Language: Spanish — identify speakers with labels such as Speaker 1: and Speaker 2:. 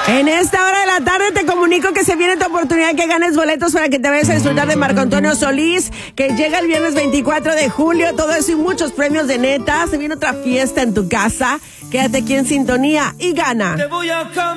Speaker 1: En esta hora de la tarde te comunico que se viene tu oportunidad que ganes boletos para que te vayas a disfrutar de Marco Antonio Solís, que llega el viernes 24 de julio, todo eso y muchos premios de neta. Se viene otra fiesta en tu casa. Quédate aquí en sintonía y gana.
Speaker 2: Te voy a